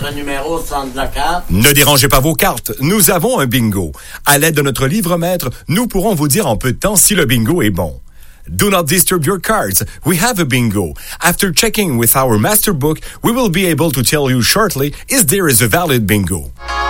votre numéro sans de la carte. Ne dérangez pas vos cartes. Nous avons un bingo. À l'aide de notre livre maître, nous pourrons vous dire en peu de temps si le bingo est bon. Do not disturb your cards. We have a bingo. After checking with our master book, we will be able to tell you shortly if there is a valid bingo.